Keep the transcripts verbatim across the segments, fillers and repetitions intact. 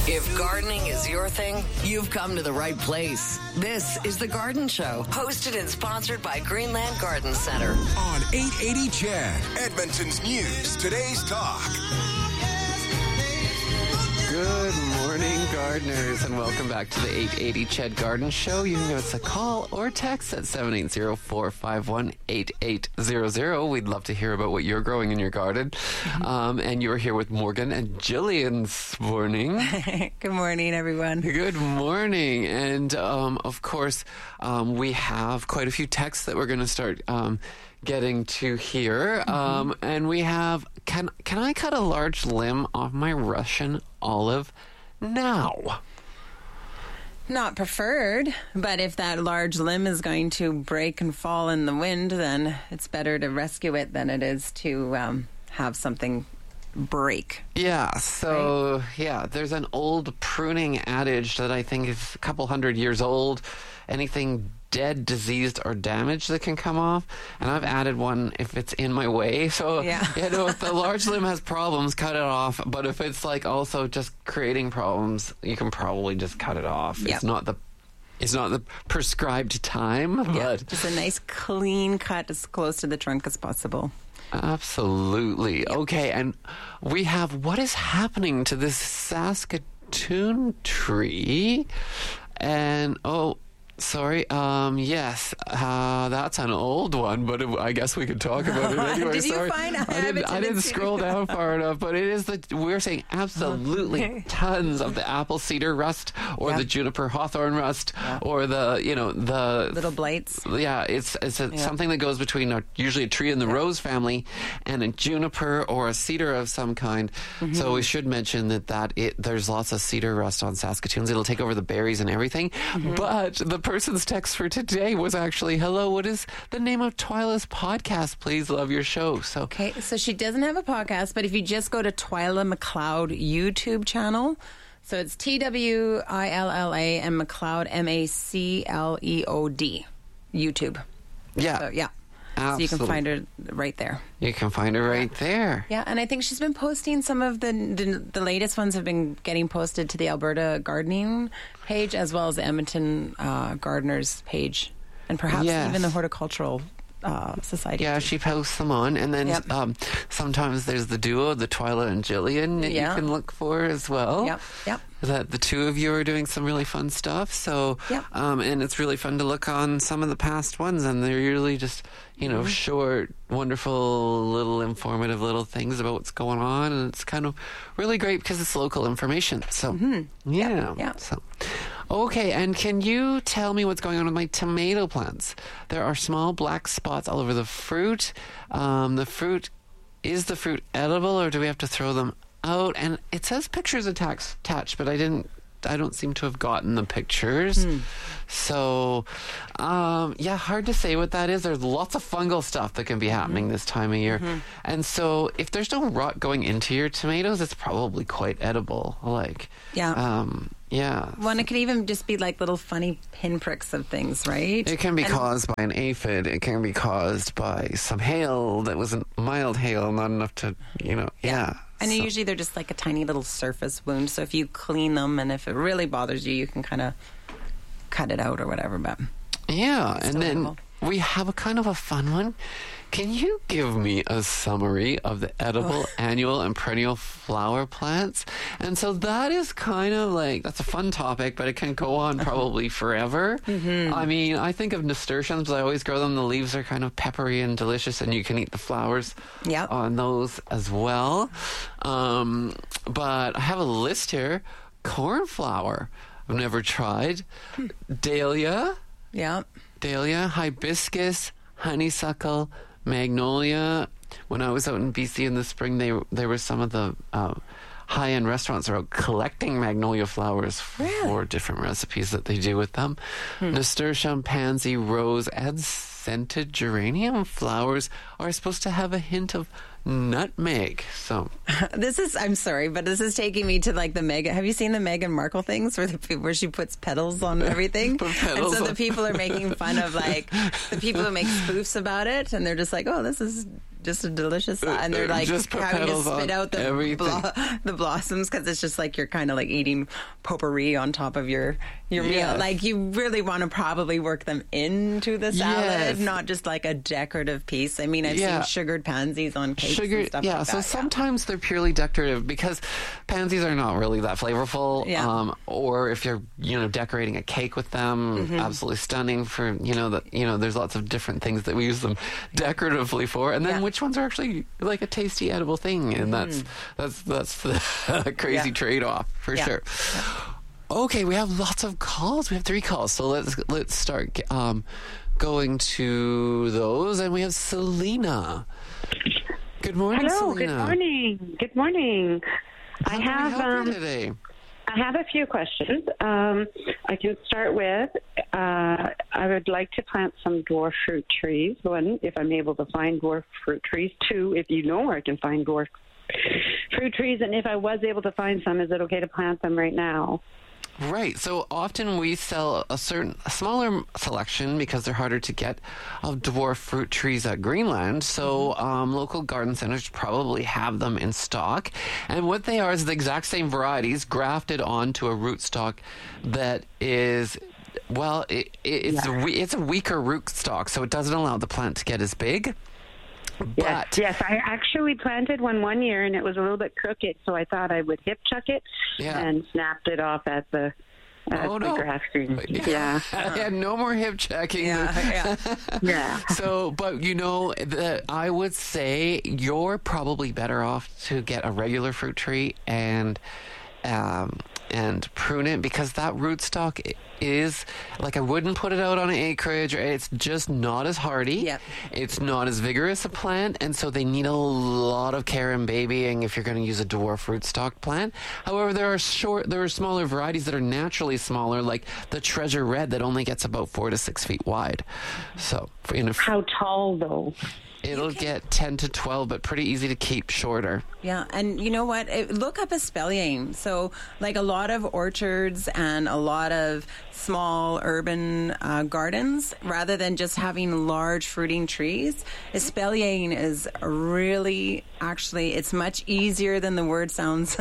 If gardening is your thing, you've come to the right place. This is The Garden Show, hosted and sponsored by Greenland Garden Center. On eight eighty C H E D, Edmonton's news, today's talk. Good morning, gardeners, and welcome back to the eight eighty C H E D Garden Show. You can give us a call or text at seven eight zero, four five one, eight eight zero zero. We'd love to hear about what you're growing in your garden. Mm-hmm. Um, and you're here with Morgan and Jillian this morning. Good morning, everyone. Good morning. And, um, of course, um, we have quite a few texts that we're going to start um, getting to here. Mm-hmm. Um, and we have, can, can I cut a large limb off my Russian olive now? Not preferred, but if that large limb is going to break and fall in the wind, then it's better to rescue it than it is to um, have something break. Yeah, so, right? yeah, there's an old pruning adage that I think is a couple hundred years old. Anything dead, diseased, or damaged that can come off. And I've added one if it's in my way. So, yeah. you know, if the large limb has problems, cut it off. But if it's like also just creating problems, you can probably just cut it off. Yep. It's not the it's not the prescribed time. Yeah, But just a nice clean cut as close to the trunk as possible. Absolutely. Yep. Okay, and we have what is happening to this Saskatoon tree. And, oh... Sorry. Um, yes, uh, that's an old one, but it, I guess we could talk about it anyway. Did you Sorry. find out? I didn't, I didn't scroll down far enough, but it is the we're saying absolutely okay. tons of the apple cedar rust, or yeah. the juniper hawthorn rust, yeah. or the you know the little blights. Yeah, it's it's a, yeah. something that goes between a, usually a tree in the yeah. rose family and a juniper or a cedar of some kind. Mm-hmm. So we should mention that that it there's lots of cedar rust on Saskatoons. It'll take over the berries and everything, mm-hmm. but the person's text for today was actually, hello, what is the name of Twyla's podcast? Please, love your show. So Okay, so she doesn't have a podcast, but if you just go to Twyla McLeod YouTube channel, so it's T W I L L A and McLeod, M A C L E O D, YouTube. Yeah. So, yeah. Absolutely. So you can find her right there. You can find her right yeah. there. Yeah, and I think she's been posting some of the, the the latest ones have been getting posted to the Alberta Gardening page as well as the Edmonton uh, Gardeners page, and perhaps yes. even the Horticultural uh, Society. Yeah, she posts them on, and then yep. um, sometimes there's the duo, the Twyla and Jillian, that yeah. you can look for as well. Yep, yep. That the two of you are doing some really fun stuff. So, yep. um, and it's really fun to look on some of the past ones, and they're usually just, you know, mm-hmm. short, wonderful, little informative little things about what's going on, and it's kind of really great because it's local information. So, mm-hmm. yeah. yeah. yeah. So, okay, and can you tell me what's going on with my tomato plants? There are small black spots all over the fruit. Um, the fruit, is the fruit edible, or do we have to throw them out? And it says pictures attached, attached, but I didn't. I don't seem to have gotten the pictures. Hmm. So, um, yeah, hard to say what that is. There's lots of fungal stuff that can be happening mm-hmm. this time of year. Mm-hmm. And so if there's no rot going into your tomatoes, it's probably quite edible. Like, yeah. Um, yeah. Well, and it could even just be like little funny pinpricks of things, right? It can be and caused by an aphid. It can be caused by some hail that wasn't mild hail, not enough to, you know, yeah. yeah. And so. usually they're just like a tiny little surface wound. So if you clean them and if it really bothers you, you can kind of cut it out or whatever. But yeah, and then edible. We have a kind of a fun one. Can you give me a summary of the edible oh. annual and perennial flower plants? And so that is kind of like, that's a fun topic, but it can go on probably forever. Mm-hmm. I mean, I think of nasturtiums. I always grow them. The leaves are kind of peppery and delicious, and you can eat the flowers yep. on those as well. Um, but I have a list here. Cornflower, I've never tried. Hmm. Dahlia. Yeah. Dahlia, hibiscus, honeysuckle, magnolia. When I was out in B C in the spring, they there were some of the uh, high-end restaurants are out collecting magnolia flowers for really? different recipes that they do with them. Hmm. Nasturtium, pansy, rose, and scented geranium flowers are supposed to have a hint of nutmeg. So this is, I'm sorry, but this is taking me to like the Meghan. Have you seen the Meghan Markle things where the where she puts petals on everything? petals and so on. the people are making fun of like the people who make spoofs about it, and they're just like, oh, this is just a delicious thought. And they're like Just put having to petals on spit out the everything. blo- the blossoms because it's just like you're kind of like eating potpourri on top of your your Yes. meal. Like you really want to probably work them into the salad, Yes. not just like a decorative piece. I mean, I've Yeah. seen sugared pansies on cakes Sugar, and stuff yeah. like so that. sometimes they're purely decorative because pansies are not really that flavorful. Yeah. Um, or if you're, you know, decorating a cake with them, Mm-hmm. absolutely stunning. For you know that you know, there's lots of different things that we use them decoratively for, and then Yeah. which ones are actually like a tasty edible thing, and that's that's that's the crazy Yeah. trade-off for Yeah. sure. Okay, we have lots of calls. We have three calls, so let's let's start um, going to those, and we have Selena. Good morning, Hello, Selena. good morning. Good morning. I How can we have help you um, today? I have a few questions. Um, I can start with uh, I would like to plant some dwarf fruit trees. One, if I'm able to find dwarf fruit trees. Two, if you know where I can find dwarf fruit trees, and if I was able to find some, is it okay to plant them right now? Right. So often we sell a certain a smaller selection because they're harder to get of dwarf fruit trees at Greenland. So um, local garden centers probably have them in stock. And what they are is the exact same varieties grafted onto a rootstock that is. Well, it, it, it's a, we- it's a weaker rootstock, so it doesn't allow the plant to get as big. Yes, But yes. I actually planted one one year, and it was a little bit crooked, so I thought I would hip chuck it Yeah. and snapped it off at the at Oh, the no. grass green. Yeah, I had no more hip checking. yeah, yeah. yeah. So, but you know, the, I would say you're probably better off to get a regular fruit tree and um, and prune it, because that rootstock i- is like, I wouldn't put it out on an acreage. It's just not as hardy. Yep. It's not as vigorous a plant, and so they need a lot of care and babying if you're going to use a dwarf rootstock plant. However, there are short, there are smaller varieties that are naturally smaller, like the Treasure Red, that only gets about four to six feet wide. So, in a How tall though? It'll get ten to twelve, but pretty easy to keep shorter. Yeah, and you know what? It, look up espalier. So, like a lot of orchards and a lot of small urban uh, gardens, rather than just having large fruiting trees, espalier is really, actually, it's much easier than the word sounds.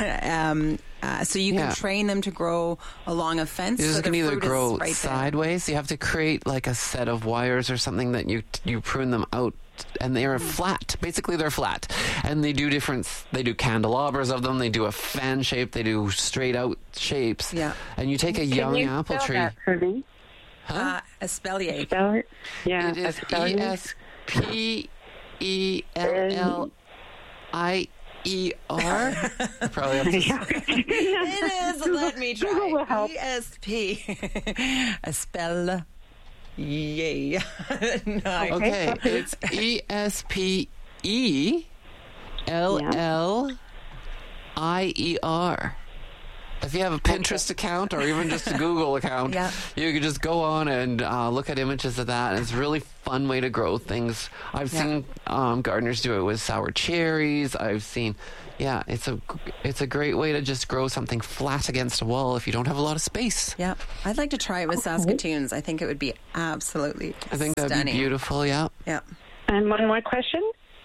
um, uh, so you Yeah. can train them to grow along a fence. This so is the going to either fruit is grow right there. sideways. You have to create like a set of wires or something that you you prune them out, and they are flat. Basically, they're flat, and they do different. They do candelabras of them. They do a fan shape. They do straight out shapes. Yeah. And you take a Can young you apple spell tree. that for me? Uh, espalier. Spell it. Yeah, It is espalier. E S P E L L I E R. Probably have to It is. Let me Google will try. help. E S P. A spell. Yay. No, Okay, it's E S P E L L I E R. If you have a Pinterest account or even just a Google account, Yeah. you can just go on and uh, look at images of that. It's a really fun way to grow things. I've Yeah. seen um, gardeners do it with sour cherries. I've seen, yeah, it's a it's a great way to just grow something flat against a wall if you don't have a lot of space. Yeah, I'd like to try it with Saskatoons. I think it would be absolutely I think that'd stunning. be beautiful. Yeah, Yeah. And one more question.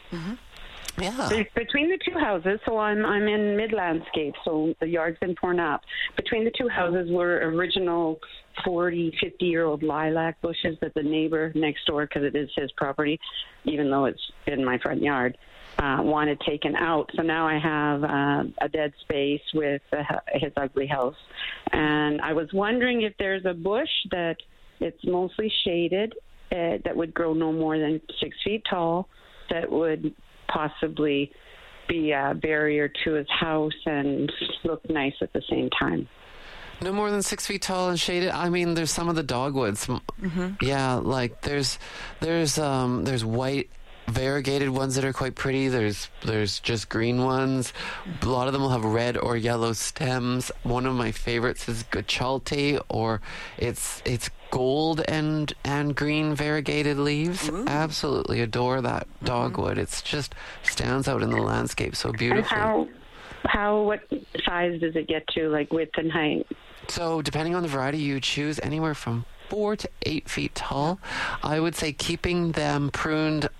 yeah. There's, between the two houses, so I'm I'm in mid landscape, so the yard's been torn up. Between the two houses were original forty, fifty year old lilac bushes that the neighbor next door, because it is his property, even though it's in my front yard, uh, wanted taken out. So now I have uh, a dead space with uh, his ugly house. And I was wondering if there's a bush that it's mostly shaded, uh, that would grow no more than six feet tall, that would possibly be a barrier to his house and look nice at the same time. No more than six feet tall and shaded. I mean, there's some of the dogwoods. Mm-hmm. Yeah, like there's there's um there's white variegated ones that are quite pretty. There's there's just green ones. A lot of them will have red or yellow stems. One of my favorites is Gachalte, or it's it's gold and and green variegated leaves. Absolutely adore that dogwood. It's just stands out in the landscape so And beautifully. how, how, what size does it get to, like width and height? So depending on the variety you choose, anywhere from four to eight feet tall. I would say keeping them pruned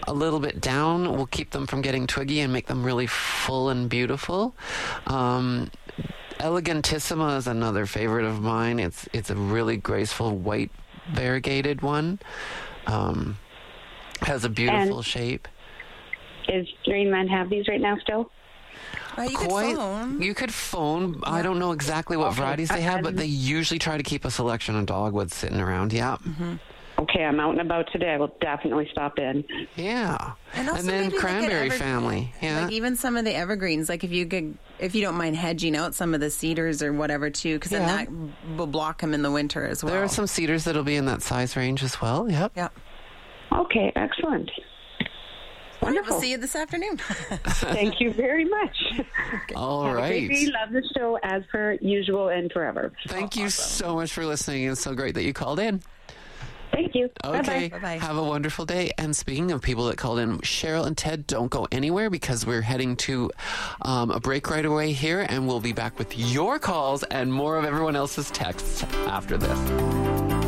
a little bit down will keep them from getting twiggy and make them really full and beautiful. Um, Elegantissima is another favorite of mine. It's it's a really graceful white variegated one. Um, has a beautiful And shape. Is Greenland have these right now still? Well, you Quite, could phone. you could phone. I don't know exactly what Okay. varieties they have, but Um, they usually try to keep a selection of dogwoods sitting around. Yeah, Okay, I'm out and about today. I will definitely stop in. yeah. And, also then maybe look at cranberry ever- family. Yeah, Like even some of the evergreens, like if you could, if you don't mind hedging out some of the cedars or whatever too, because Yeah. then that will block them in the winter as well. there are some cedars that'll be in that size range as well. Yep. Yeah. Okay, excellent. Wonderful. We'll see you this afternoon. Thank you very much. All Have a right. great day. Love the show as per usual and forever. Thank you so much for listening. It's so great that you called in. Thank you. Okay. Bye-bye. Bye-bye. Have a wonderful day. And speaking of people that called in, Cheryl and Ted, don't go anywhere because we're heading to um, a break right away here, and we'll be back with your calls and more of everyone else's texts after this.